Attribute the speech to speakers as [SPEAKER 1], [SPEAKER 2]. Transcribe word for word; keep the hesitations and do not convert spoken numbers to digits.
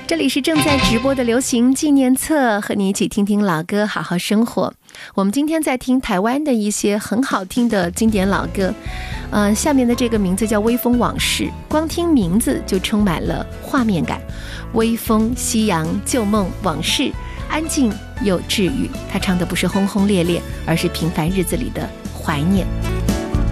[SPEAKER 1] 这里是正在直播的流行纪念册，和你一起听听老歌，好好生活。我们今天在听台湾的一些很好听的经典老歌，呃，下面的这个名字叫《微风往事》，光听名字就充满了画面感。微风、夕阳、旧梦、往事，安静又治愈。他唱的不是轰轰烈烈，而是平凡日子里的怀念。